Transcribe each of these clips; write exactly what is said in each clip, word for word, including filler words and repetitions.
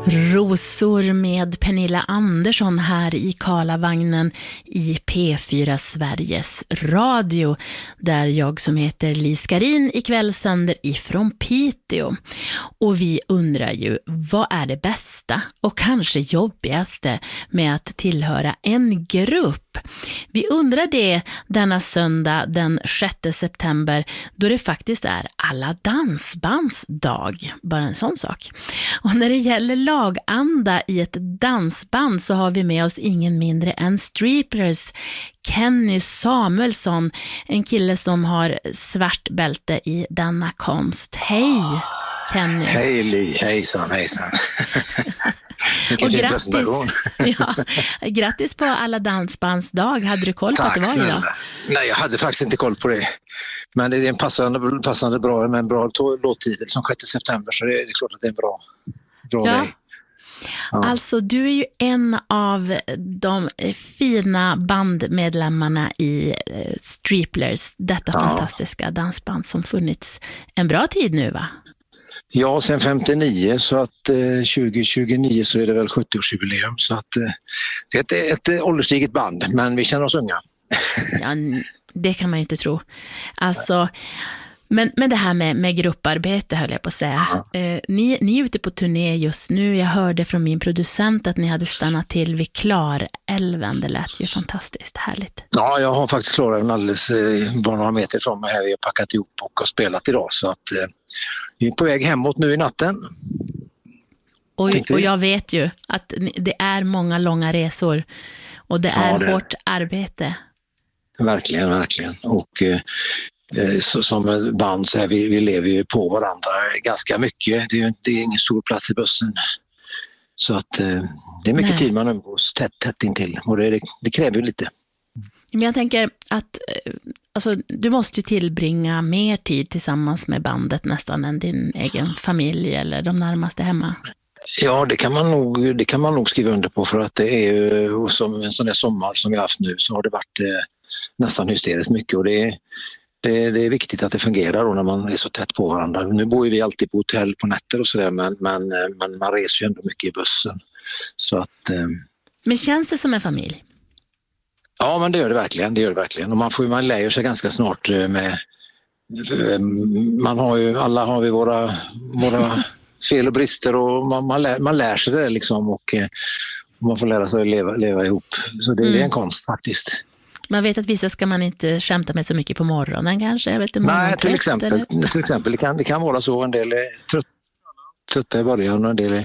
Rosor med Pernilla Andersson här i Karlavagnen i P fyra Sveriges Radio, där jag som heter Lis Karin ikväll sänder ifrån Piteå. Och vi undrar ju, vad är det bästa och kanske jobbigaste med att tillhöra en grupp? Vi undrar det denna söndag den sjätte september, då det faktiskt är alla dansbands dag, bara en sån sak. Och när det gäller laganda i ett dansband så har vi med oss ingen mindre än Striplers Kenny Samuelsson, en kille som har svart bälte i denna konst. Hej Kenny. Hej Li, hejsan, hejsan. Och grattis, ja, grattis på alla dansbandsdag. Hade du koll på Tack, att det var idag? Nej, jag hade faktiskt inte koll på det. Men det är en passande, passande bra, med en bra låttitel som sjätte september, så det är, det är klart att det är en bra, bra ja. dag. Ja. Alltså du är ju en av de fina bandmedlemmarna i Striplers, detta ja. fantastiska dansband som funnits en bra tid nu, va? Ja, sen femtionio, så att eh, tjugo tjugonio så är det väl sjuttioårsjubileum, så att eh, det är ett, ett ålderstiget band, men vi känner oss unga. Ja, det kan man ju inte tro. Alltså, men, men det här med, med grupparbete höll jag på att säga. Ja. Eh, ni, ni är ute på turné just nu. Jag hörde från min producent att ni hade stannat till vid Klarälven. Det lät ju fantastiskt härligt. Ja, jag har faktiskt Klarälven alldeles eh, bara några meter från mig här. Vi har packat ihop och har spelat idag, så att eh, vi är på väg hemåt nu i natten. Och, och jag vet ju att det är många långa resor och det är ja, det... hårt arbete. Verkligen, verkligen. Och eh, så, som band så här, vi, vi lever ju på varandra ganska mycket. Det är, det är ingen stor plats i bussen. Så att eh, det är mycket Nej. tid man umgås tätt, tätt intill. Och det, det, det kräver ju lite. Men jag tänker att alltså, du måste ju tillbringa mer tid tillsammans med bandet nästan än din egen familj eller de närmaste hemma. Ja, det kan man nog, det kan man nog skriva under på, för att det är ju som en sån där sommar som vi har haft nu, så har det varit eh, nästan hysteriskt mycket, och det är, det, det är viktigt att det fungerar då när man är så tätt på varandra. Nu bor ju vi alltid på hotell på nätter och sådär, men, men, men man reser ju ändå mycket i bussen. Så att, eh... Men känns det som en familj? Ja, men det gör det verkligen, det gör det verkligen. Och man får ju, man lär sig ganska snart med, man har ju, alla har vi våra, våra fel och brister, och man, man, lär, man lär sig det liksom, och eh, man får lära sig att leva, leva ihop. Så det, mm. det är en konst faktiskt. Man vet att vissa ska man inte skämta med så mycket på morgonen kanske? Jag vet inte, Nej, till exempel, till exempel det, kan, det kan vara så, en del är trött, trötta i början och en del är...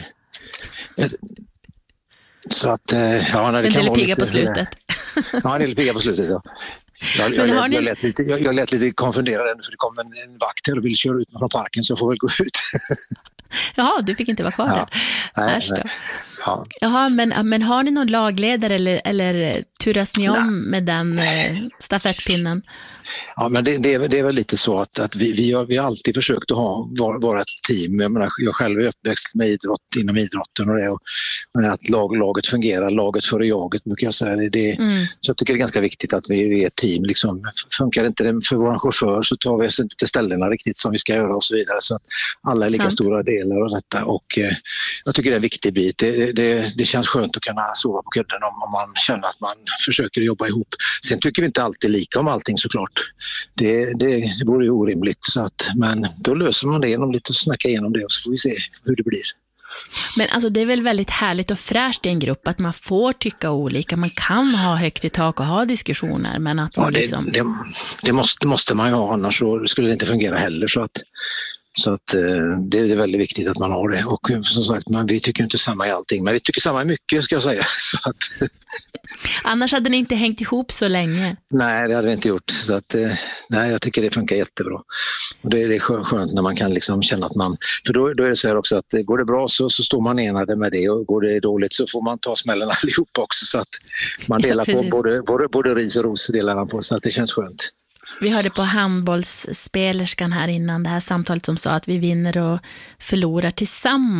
Så att, ja, när det en kan del är vara pigga lite, på slutet. Ja, en del är pigga på slutet, ja. Jag, jag, jag, jag, lät lite, jag, jag lät lite konfunderad, för det kom en, en vakt här och ville köra ut mig från parken, så jag får väl gå ut. Jaha, du fick inte vara kvar ja. där. Nej, nej. Ja. Jaha, men, men har ni någon lagledare eller, eller turas ni om nej. med den eh, stafettpinnen? Ja, men det, det, är, det är väl lite så att, att vi, vi, har, vi har alltid försökt att ha, vara, vara ett team. Jag, menar, jag själv är uppväxt med idrott, inom idrotten och det. Och, att lag, laget fungerar, laget före jaget brukar jag säga. Det, mm. Så jag tycker det är ganska viktigt att vi, vi är ett team. Liksom, funkar inte det för vår chaufför, så tar vi oss inte till ställena riktigt som vi ska göra och så vidare. Så att alla är lika Sant. stora delar av detta. Och eh, jag tycker det är en viktig bit. Det, det, det känns skönt att kunna sova på kudden om, om man känner att man försöker jobba ihop. Sen tycker vi inte alltid lika om allting, såklart. Det, det, det vore ju orimligt, så att, men då löser man det genom lite att snacka igenom det, och så får vi se hur det blir. Men alltså det är väl väldigt härligt och fräscht i en grupp att man får tycka olika, man kan ha högt i tak och ha diskussioner, men att man ja, det, liksom... det, det måste, måste man ju ha, annars så skulle det inte fungera heller, så att Så att eh, det är väldigt viktigt att man har det. Och som sagt, man, vi tycker inte samma i allting, men vi tycker samma i mycket, ska jag säga. Så att, annars hade ni inte hängt ihop så länge. Nej, det hade vi inte gjort. Så att, eh, nej, jag tycker det funkar jättebra. Och det, det är skönt när man kan liksom känna att man... För då, då är det så här också att går det bra så, så står man enade med det, och går det dåligt så får man ta smällen allihop också. Så att man delar ja, på både, både, både ris och ros delar man på, så att det känns skönt. Vi hörde på handbollsspelerskan här innan det här samtalet som sa att vi vinner och förlorar tillsammans.